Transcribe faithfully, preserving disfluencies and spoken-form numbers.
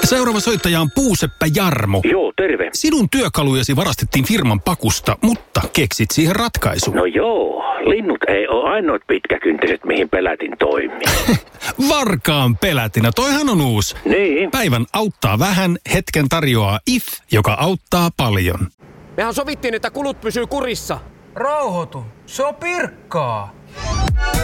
Seuraava soittaja on Puuseppä Jarmo. Joo, terve. Sinun työkalujesi varastettiin firman pakusta, mutta keksit siihen ratkaisun. No joo, linnut ei ole ainoat pitkäkyntiset, mihin pelätin toimii. Varkaan pelätinä, toihan on uusi. Niin. Päivän auttaa vähän, hetken tarjoaa If, joka auttaa paljon. Mehän sovittiin, että kulut pysyy kurissa. Rauhoitu, se on pirkkaa.